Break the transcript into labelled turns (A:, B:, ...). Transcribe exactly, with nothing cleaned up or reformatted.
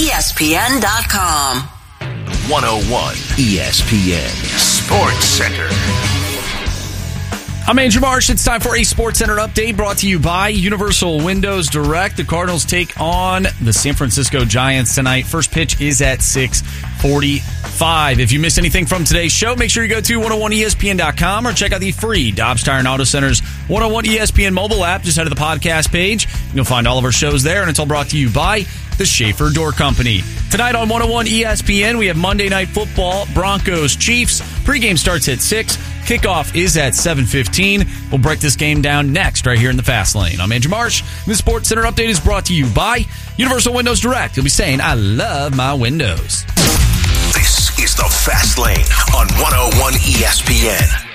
A: E S P N dot com.
B: one oh one E S P N Sports Center.
C: I'm Andrew Marsh. It's time for a Sports Center update brought to you by Universal Windows Direct. The Cardinals take on the San Francisco Giants tonight. First pitch is at six forty-five. If you missed anything from today's show, make sure you go to one oh one E S P N dot com or check out the free Dobbs Tire and Auto Center's one oh one E S P N mobile app. Just head to the podcast page. You'll find all of our shows there, and it's all brought to you by the Schaefer Door Company. Tonight on one oh one E S P N, we have Monday Night Football, Broncos, Chiefs. Pregame starts at six. Kickoff is at seven fifteen. We'll break this game down next right here in the Fast Lane. I'm Andrew Marsh. This Sports Center update is brought to you by Universal Windows Direct. You'll be saying, I love my windows.
B: This is the Fast Lane on one oh one E S P N.